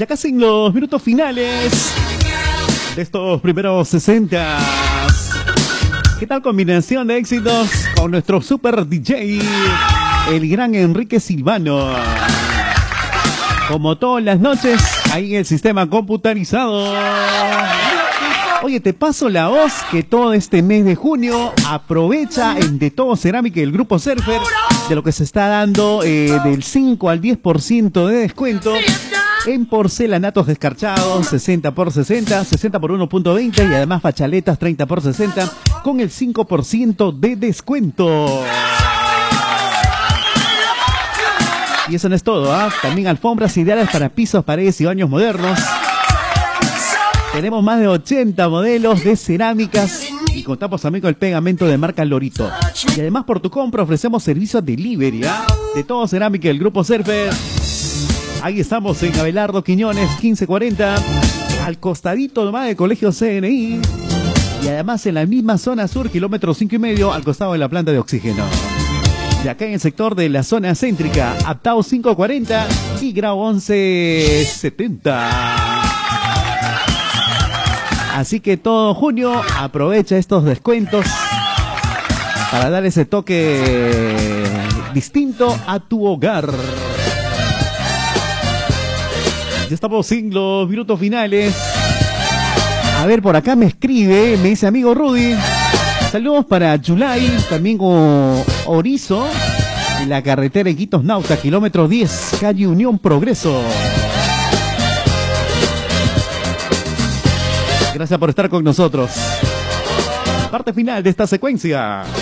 Ya casi en los minutos finales de estos primeros 60. ¿Qué tal combinación de éxitos con nuestro super DJ, el gran Enrique Silvano? Como todas las noches, ahí en el sistema computarizado. Oye, te paso la voz que todo este mes de junio aprovecha en De Todo Cerámica y el Grupo Surfer de lo que se está dando del 5 al 10% de descuento en porcelanatos descarchados, 60 por 60, 60 por 1.20 y además fachaletas 30 por 60 con el 5% de descuento. Y eso no es todo, ¿ah? También alfombras ideales para pisos, paredes y baños modernos. Tenemos más de 80 modelos de cerámicas y contamos también con el pegamento de marca Lorito. Y además por tu compra ofrecemos servicios delivery, ¿ah? De Todo Cerámica y el Grupo Surfer. Ahí estamos en Abelardo Quiñones 1540, al costadito nomás del Colegio CNI. Y además en la misma zona sur, kilómetro 5,5, al costado de la planta de oxígeno. De acá en el sector de la zona céntrica, Aptao 540 y Grau 1170. Así que todo junio aprovecha estos descuentos para dar ese toque distinto a tu hogar. Ya estamos en los minutos finales. A ver, por acá me escribe, me dice amigo Rudy. Saludos para Yulay, también Orizo, en la carretera Iquitos Nauta, kilómetro 10, calle Unión Progreso. Gracias por estar con nosotros. Parte final de esta secuencia.